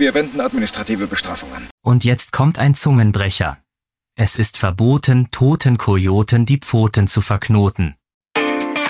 Wir wenden administrative Bestrafung an. Und jetzt kommt ein Zungenbrecher. Es ist verboten, toten Kojoten die Pfoten zu verknoten.